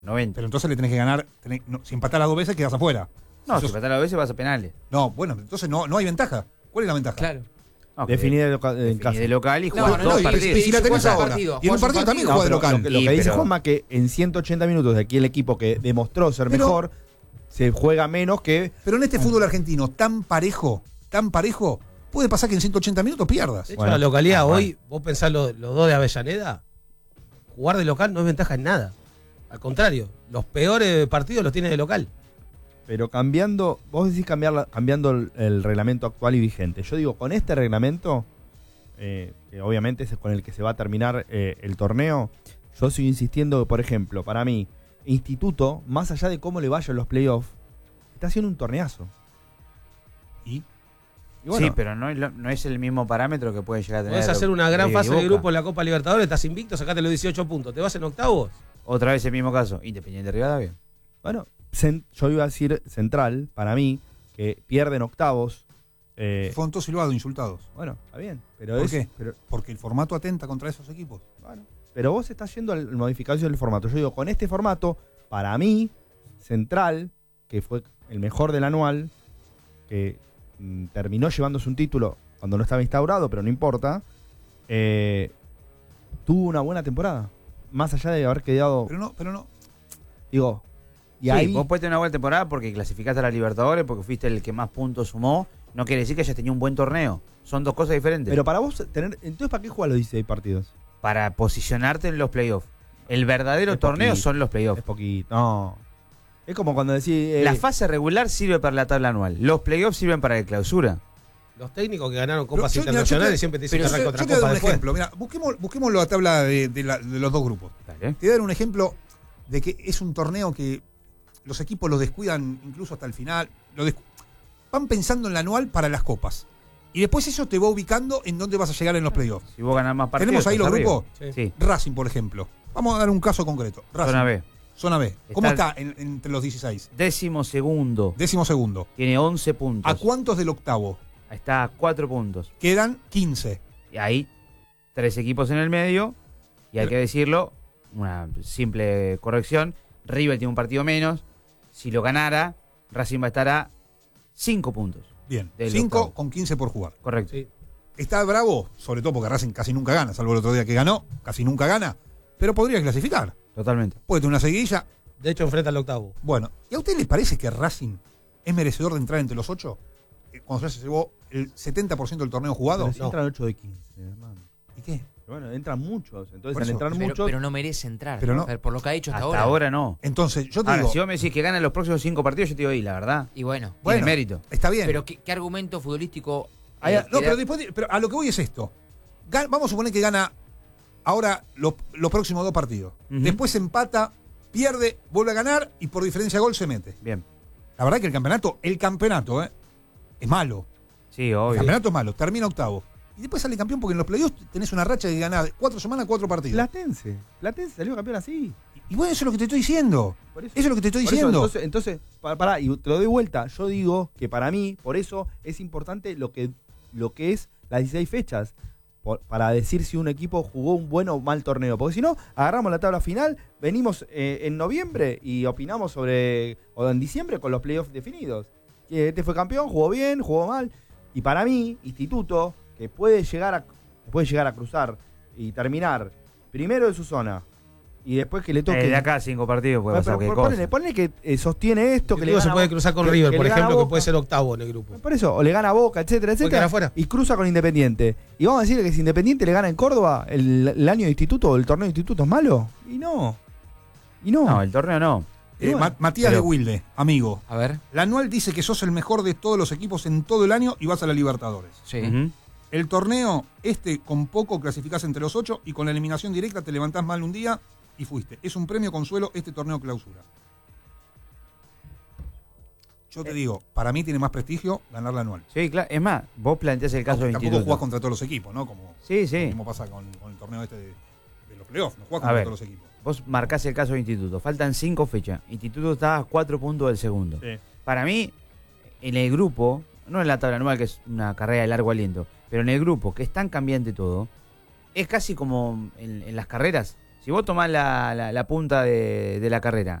90. Pero entonces le tenés que ganar. Si empatás las 2 veces, quedás afuera. No, si empatás las 2 veces vas a penales. No, bueno, entonces no hay ventaja. ¿Cuál es la ventaja? Claro. Okay. Definir en casa. De local y jugar dos partidos. Y si la tenés ahora. Y en un partido también juega de local. Lo que dice Juanma, que en 180 minutos de aquí el equipo que demostró ser mejor, se juega menos que... Pero en este fútbol argentino tan parejo, puede pasar que en 180 minutos pierdas. De hecho, la localidad hoy, vos pensás los dos de Avellaneda, jugar de local no es ventaja en nada. Al contrario, los peores partidos los tiene de local. Pero vos decís cambiando el reglamento actual y vigente. Yo digo, con este reglamento, que obviamente es con el que se va a terminar el torneo, yo sigo insistiendo que, por ejemplo, para mí, Instituto, más allá de cómo le vaya en los playoffs, está haciendo un torneazo. Y bueno, sí, pero no es el mismo parámetro que puede llegar a tener. Podés hacer una gran fase de grupo en la Copa Libertadores, estás invicto, sacate los 18 puntos. ¿Te vas en octavos? Otra vez el mismo caso, Independiente Rivadavia. Bueno, yo iba a decir Central, para mí, que pierden octavos. Fueron todos silbados, insultados. Bueno, está bien. ¿Por qué? Porque el formato atenta contra esos equipos. Bueno, pero vos estás yendo a la modificación del formato. Yo digo, con este formato, para mí, Central, que fue el mejor del anual, que terminó llevándose un título cuando no estaba instaurado, pero no importa, tuvo una buena temporada. Más allá de haber quedado... Pero no. Digo... Y sí, ahí... vos puedes tener una buena temporada porque clasificaste a la Libertadores, porque fuiste el que más puntos sumó. No quiere decir que hayas tenido un buen torneo. Son dos cosas diferentes. Pero para vos tener... Entonces, ¿para qué jugar los 16 partidos? Para posicionarte en los playoffs. El verdadero torneo son los playoffs. Es poquito. No. Es como cuando decís... La fase regular sirve para la tabla anual. Los playoffs sirven para la clausura. Los técnicos que ganaron copas internacionales siempre te dicen que arranca otra copa. Yo te doy un después. ejemplo. Mira, busquemos la tabla de los dos grupos. Dale. Te voy a dar un ejemplo de que es un torneo que los equipos lo descuidan incluso hasta el final. Van pensando en la anual para las copas. Y después eso te va ubicando en dónde vas a llegar en los playoffs. Si vos ganás más partidos. ¿Tenemos ahí los grupos? Sí. Racing, por ejemplo. Vamos a dar un caso concreto. Racing. Zona B. ¿Cómo está entre los 16? 12º. Tiene 11 puntos. ¿A cuántos del octavo? Está a 4 puntos. Quedan 15. Y ahí, 3 equipos en el medio. Y hay que decirlo, una simple corrección. River tiene un partido menos. Si lo ganara, Racing va a estar a 5 puntos. Bien, 5 con 15 por jugar. Correcto. Sí. Está bravo, sobre todo porque Racing casi nunca gana, salvo el otro día que ganó, casi nunca gana, pero podría clasificar. Totalmente. Puede tener una seguidilla. De hecho, enfrenta al octavo. Bueno, ¿y a usted le parece que Racing es merecedor de entrar entre los 8? Cuando se llevó el 70% del torneo jugado. Pero si entran 8 de 15, hermano. ¿Y qué? Bueno, entran muchos. Entonces, al entrar muchos. Pero no merece entrar. Pero no. Por lo que ha dicho hasta ahora. Hasta ahora no. Entonces, yo te ahora, digo. si vos me decís que ganan los próximos 5 partidos, yo te digo, la verdad. Y bueno. Tiene mérito. Está bien. Pero ¿qué argumento futbolístico? Pero a lo que voy es esto. Vamos a suponer que gana ahora los próximos 2 partidos. Después empata, pierde, vuelve a ganar y por diferencia de gol se mete. Bien. La verdad que el campeonato es malo. Sí, obvio. El campeonato es malo, termina octavo. Y después sale campeón porque en los playoffs tenés una racha de ganar 4 semanas, 4 partidos. Platense salió campeón así. Y bueno, eso es lo que te estoy diciendo. Eso es lo que te estoy diciendo. Entonces, pará, y te lo doy vuelta. Yo digo que para mí, por eso es importante lo que es las 16 fechas. Para decir si un equipo jugó un buen o mal torneo. Porque si no, agarramos la tabla final, venimos en noviembre y opinamos o en diciembre con los playoffs definidos. Este fue campeón, jugó bien, jugó mal. Y para mí, Instituto, que puede llegar a cruzar y terminar primero de su zona y después que le toque de acá 5 partidos puede pasar cualquier cosa. Ponle que sostiene esto, que le gana se puede cruzar con River, por ejemplo, que puede ser octavo en el grupo. Por eso, o le gana a Boca, etcétera, y cruza con Independiente. Y vamos a decirle que si Independiente le gana en Córdoba el año de Instituto o el torneo de Instituto es malo. Y no. No, el torneo no. Matías de Wilde, amigo. A ver. La anual dice que sos el mejor de todos los equipos en todo el año y vas a la Libertadores. Sí. El torneo, con poco clasificás entre los 8 y con la eliminación directa te levantás mal un día y fuiste. Es un premio consuelo este torneo clausura. Yo te digo, para mí tiene más prestigio ganar la anual. Sí, claro. Es más, vos planteás el caso de Instituto. Tampoco jugás contra todos los equipos, ¿no? Como pasa con el torneo de los playoffs. No jugás contra todos los equipos. Vos marcás el caso de Instituto. Faltan 5 fechas. Instituto está a 4 puntos del segundo. Sí. Para mí, en el grupo, no en la tabla anual, que es una carrera de largo aliento, pero en el grupo, que es tan cambiante todo, es casi como en las carreras. Si vos tomás la punta de la carrera